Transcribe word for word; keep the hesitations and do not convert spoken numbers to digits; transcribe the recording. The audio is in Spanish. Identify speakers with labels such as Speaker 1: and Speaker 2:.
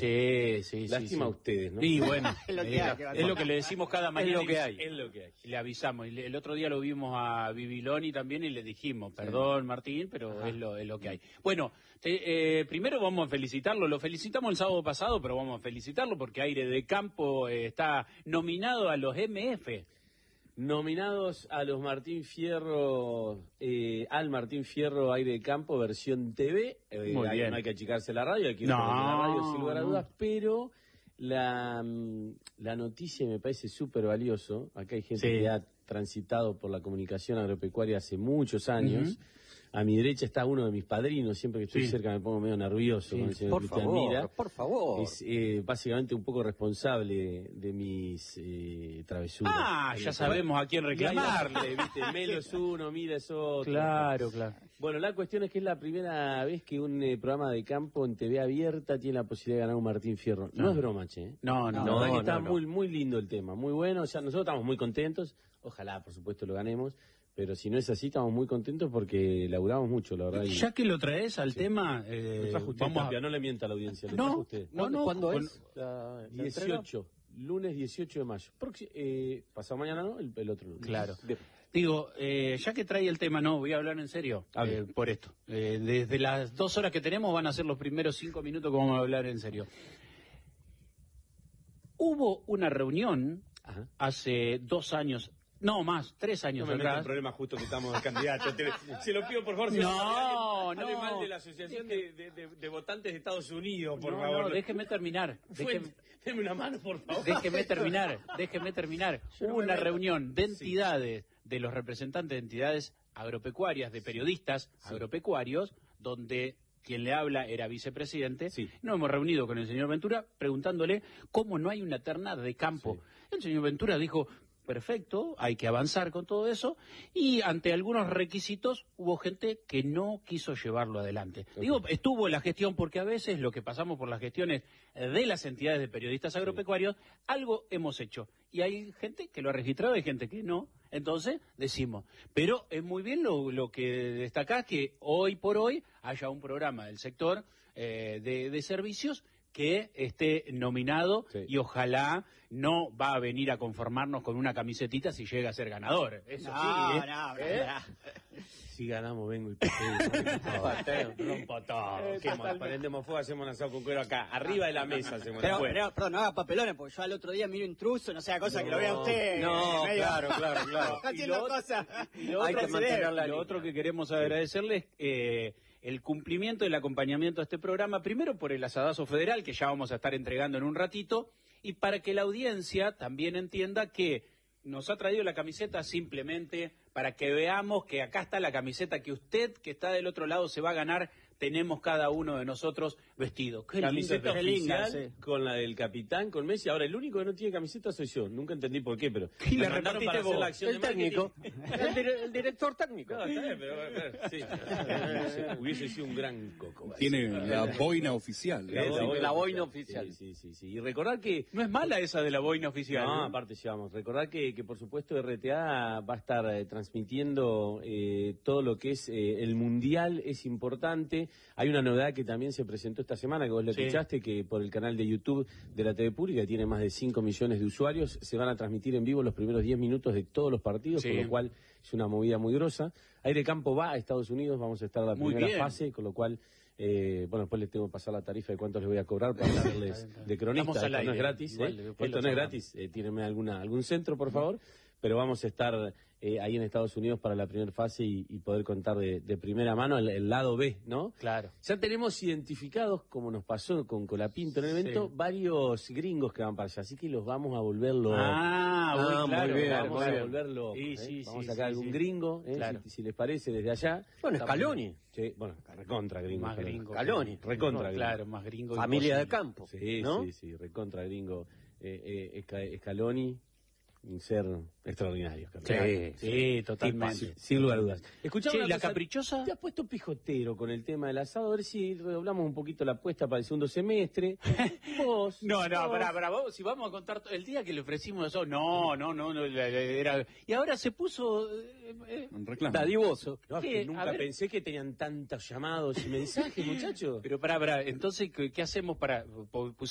Speaker 1: Sí, sí,
Speaker 2: Lástima
Speaker 1: sí,
Speaker 2: a ustedes, ¿no?
Speaker 1: Y bueno,
Speaker 3: Es lo que
Speaker 1: eh,
Speaker 3: hay, que va a
Speaker 1: es lo que le decimos cada mañana.
Speaker 2: lo que
Speaker 1: y
Speaker 2: hay.
Speaker 1: Es lo que hay. Le avisamos. Y le- el otro día lo vimos a Bibiloni también y le dijimos, perdón Martín, pero es lo, es lo que hay. Bueno, te- eh, primero vamos a felicitarlo. Lo felicitamos el sábado pasado, pero vamos a felicitarlo porque Aire de Campo eh, está nominado a los M F.
Speaker 2: Nominados a los Martín Fierro, eh, al Martín Fierro Aire de Campo, versión T V. Eh,
Speaker 1: Muy
Speaker 2: hay-
Speaker 1: bien.
Speaker 2: No hay que achicarse la radio, hay que ir
Speaker 1: No,
Speaker 2: por la radio sin lugar a
Speaker 1: no.
Speaker 2: dudas, pero la, mm, la noticia me parece súper valioso. Acá hay gente
Speaker 1: Sí.
Speaker 2: que ha transitado por la comunicación agropecuaria hace muchos años. A mi derecha está uno de mis padrinos, siempre que estoy
Speaker 1: Sí.
Speaker 2: cerca me pongo medio nervioso
Speaker 1: Sí.
Speaker 2: con el señor
Speaker 3: Por
Speaker 2: Cristian
Speaker 3: favor,
Speaker 2: Mira.
Speaker 3: por favor.
Speaker 2: Es eh, básicamente un poco responsable de mis eh, travesuras.
Speaker 1: Ah, ya sabemos a quién reclamarle.
Speaker 2: ¿Viste? Melo es uno, Mira es otro.
Speaker 1: Claro, claro.
Speaker 2: Bueno, la cuestión es que es la primera vez que un eh, programa de campo en T V abierta tiene la posibilidad de ganar un Martín Fierro. No,
Speaker 1: No.
Speaker 2: es broma, che.
Speaker 1: No, no,
Speaker 2: La verdad que
Speaker 3: no,
Speaker 2: está
Speaker 3: no.
Speaker 2: muy muy lindo el tema, muy bueno. O sea, nosotros estamos muy contentos. Ojalá, por supuesto, lo ganemos. Pero si no es así, estamos muy contentos porque laburamos mucho, la verdad. y-
Speaker 1: Ya que lo traes al tema, eh,
Speaker 2: Lo trajo usted,
Speaker 1: vamos a...
Speaker 2: Tapia, no le mienta a la audiencia. Lo
Speaker 1: No,
Speaker 2: trajo usted.
Speaker 1: no, no.
Speaker 3: ¿Cuándo
Speaker 1: con-
Speaker 3: es? La, la entrega?
Speaker 2: dieciocho, lunes dieciocho de mayo. Proxi- eh, pasado mañana, ¿no? El, el otro lunes.
Speaker 1: Claro.
Speaker 2: Bien.
Speaker 1: Digo, eh, ya que trae el tema, no, voy a hablar en serio
Speaker 2: Hable.
Speaker 1: eh, por esto. Eh, desde las dos horas que tenemos van a ser los primeros cinco minutos que vamos a hablar en serio. Hubo una reunión
Speaker 2: Ajá.
Speaker 1: hace dos años, no más, tres años
Speaker 2: No me metas en
Speaker 1: atrás.
Speaker 2: problema justo que estamos de candidato. Te- se lo pido por favor.
Speaker 1: No,
Speaker 2: señor, hable- hable
Speaker 1: no.
Speaker 2: mal de la Asociación de, de- de- de Votantes de Estados Unidos, por
Speaker 1: No,
Speaker 2: favor.
Speaker 1: no, déjeme terminar.
Speaker 2: Fue-
Speaker 1: Déjeme,
Speaker 2: Deme una mano, por favor.
Speaker 1: déjeme terminar, déjeme terminar.
Speaker 2: Yo no
Speaker 1: Hubo
Speaker 2: me
Speaker 1: una
Speaker 2: meto.
Speaker 1: reunión de entidades, de los representantes de entidades agropecuarias, de periodistas agropecuarios, donde quien le habla era vicepresidente.
Speaker 2: Sí.
Speaker 1: Nos hemos reunido con el señor Ventura preguntándole cómo no hay una terna de campo. El señor Ventura dijo, perfecto, hay que avanzar con todo eso, y ante algunos requisitos hubo gente que no quiso llevarlo adelante.
Speaker 2: Ok.
Speaker 1: Digo, estuvo en la gestión porque a veces lo que pasamos por las gestiones de las entidades de periodistas agropecuarios, algo hemos hecho. Y hay gente que lo ha registrado, hay gente que no. Entonces, decimos, pero es muy bien lo, lo que destaca que hoy por hoy haya un programa del sector eh, de, de servicios que esté nominado
Speaker 2: Sí.
Speaker 1: y ojalá no va a venir a conformarnos con una camisetita si llega a ser ganador. Eso
Speaker 3: No,
Speaker 1: sí, ¿eh?
Speaker 3: no,
Speaker 1: ¿Eh?
Speaker 3: no.
Speaker 2: Si ganamos, vengo y pateo. Rompo todo. ¿Qué más? Prendemos fuego, hacemos un asado con cuero acá. Arriba de la mesa hacemos
Speaker 3: Pero,
Speaker 2: el fuego.
Speaker 3: pero, perdón, no haga papelones, porque yo al otro día miro intruso, no sea cosa que lo vea usted.
Speaker 2: No,
Speaker 3: eh, medio-
Speaker 2: claro, claro, claro.
Speaker 3: Haciendo
Speaker 1: Y lo-
Speaker 3: cosas.
Speaker 1: Y lo
Speaker 3: Hay
Speaker 1: otro,
Speaker 3: que mantener la
Speaker 1: lo
Speaker 3: línea.
Speaker 1: otro que queremos agradecerles eh, el cumplimiento del acompañamiento a este programa, primero por el asadazo federal, que ya vamos a estar entregando en un ratito, y para que la audiencia también entienda que nos ha traído la camiseta simplemente para que veamos que acá está la camiseta que usted, que está del otro lado, se va a ganar. Tenemos cada uno de nosotros vestido. Qué
Speaker 2: Camiseta
Speaker 1: lindo, qué
Speaker 2: oficial
Speaker 1: linda, sí.
Speaker 2: con la del capitán, con Messi. Ahora, el único que no tiene camiseta soy yo. Nunca entendí por qué, pero...
Speaker 1: Y
Speaker 2: me
Speaker 1: la
Speaker 2: mandaron
Speaker 1: repartiste
Speaker 2: para hacer
Speaker 1: vos.
Speaker 2: la acción
Speaker 3: El
Speaker 2: de
Speaker 3: técnico.
Speaker 2: marketing.
Speaker 3: el, dire- el director técnico.
Speaker 2: No, está bien, pero, pero, sí. Hubiese- Hubiese sido un gran coco.
Speaker 4: Tiene la boina oficial.
Speaker 2: La,
Speaker 4: ¿no?
Speaker 2: boina
Speaker 3: la boina oficial.
Speaker 2: Sí, sí, sí, sí. Y recordar que...
Speaker 1: No es mala esa de la boina oficial.
Speaker 2: No,
Speaker 1: ¿no?
Speaker 2: aparte llevamos. Recordar que, que por supuesto R T A va a estar eh, transmitiendo eh, todo lo que es eh, el Mundial, es importante. Hay una novedad que también se presentó esta semana, que vos le
Speaker 1: Sí.
Speaker 2: escuchaste, que por el canal de YouTube de la T V Pública, que tiene más de cinco millones de usuarios, se van a transmitir en vivo los primeros diez minutos de todos los partidos,
Speaker 1: Sí.
Speaker 2: con lo cual es una movida muy grosa. Aire Campo va a Estados Unidos, vamos a estar en la
Speaker 1: Muy
Speaker 2: primera
Speaker 1: bien.
Speaker 2: fase, con lo cual... Eh, bueno, después les tengo que pasar la tarifa de cuánto les voy a cobrar para darles de cronista.
Speaker 1: Estamos al
Speaker 2: Esto no es
Speaker 1: aire.
Speaker 2: gratis,
Speaker 1: Igual,
Speaker 2: ¿eh?
Speaker 1: después
Speaker 2: Esto
Speaker 1: lo
Speaker 2: no es
Speaker 1: charlamos.
Speaker 2: gratis. Eh, tírenme alguna, algún centro, por favor. Pero vamos a estar eh, ahí en Estados Unidos para la primera fase y, y poder contar de, de primera mano el, el lado B, ¿no?
Speaker 1: Claro.
Speaker 2: Ya tenemos identificados, como nos pasó con Colapinto en el evento,
Speaker 1: Sí.
Speaker 2: varios gringos que van para allá. Así que los vamos a volverlo...
Speaker 1: Ah, muy
Speaker 3: Ah, muy
Speaker 1: claro,
Speaker 3: bien,
Speaker 1: claro,
Speaker 2: vamos
Speaker 1: claro.
Speaker 2: a volverlo.
Speaker 1: Sí,
Speaker 2: ¿eh?
Speaker 1: sí,
Speaker 2: Vamos
Speaker 1: sí,
Speaker 2: a sacar
Speaker 1: sí,
Speaker 2: algún
Speaker 1: sí.
Speaker 2: gringo, ¿eh?
Speaker 1: Claro.
Speaker 2: si, si les parece, desde allá.
Speaker 3: Bueno,
Speaker 2: Estamos-
Speaker 3: Scaloni.
Speaker 2: Sí, bueno, recontra gringo.
Speaker 1: Más
Speaker 2: Scaloni.
Speaker 1: gringo.
Speaker 3: Scaloni.
Speaker 2: Recontra gringo.
Speaker 1: Claro, más gringo.
Speaker 3: Familia de
Speaker 1: imposible.
Speaker 3: campo.
Speaker 2: Sí,
Speaker 3: ¿no?
Speaker 2: sí, sí, recontra gringo. Eh, eh, Esca- Scaloni, un ser extraordinario. Scaloni.
Speaker 1: Sí, sí, totalmente.
Speaker 2: Sin, sin lugar a dudas. Escuchame
Speaker 1: Che,
Speaker 2: una
Speaker 1: ¿la
Speaker 2: cosa,
Speaker 1: caprichosa?
Speaker 2: Te has puesto pijotero con el tema del asado. A ver si redoblamos un poquito la apuesta para el segundo semestre. Vos.
Speaker 1: No, no,
Speaker 2: vos.
Speaker 1: pará, pará, vos, si vamos a contar to- el día que le ofrecimos eso, no, no, no, no, la- la- era, y ahora se puso eh, eh,
Speaker 4: Un reclamo.
Speaker 3: Dadivoso.
Speaker 2: No, es
Speaker 1: ¿Qué?
Speaker 2: que
Speaker 1: A
Speaker 2: nunca
Speaker 1: ver.
Speaker 2: pensé que tenían tantos llamados y mensajes, muchachos.
Speaker 1: pero pará, pará, entonces, ¿qué, qué hacemos para, pu- pusimos